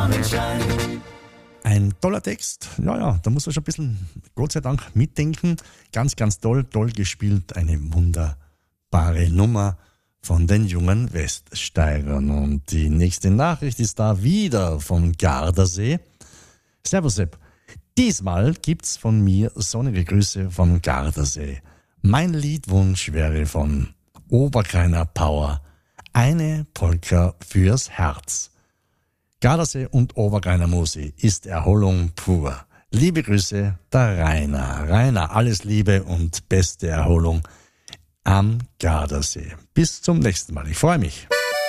Sonnenschein. Ein toller Text, ja, da muss man schon ein bisschen, Gott sei Dank, mitdenken. Ganz, ganz toll gespielt, eine wunderbare Nummer von den jungen Weststeirern. Und die nächste Nachricht ist da wieder vom Gardasee. Servus Sepp, diesmal gibt's von mir sonnige Grüße vom Gardasee. Mein Liedwunsch wäre von Oberkreiner Power, eine Polka fürs Herz. Gardasee und Oberkreiner Musi ist Erholung pur. Liebe Grüße, der Rainer. Rainer, alles Liebe und beste Erholung am Gardasee. Bis zum nächsten Mal. Ich freue mich.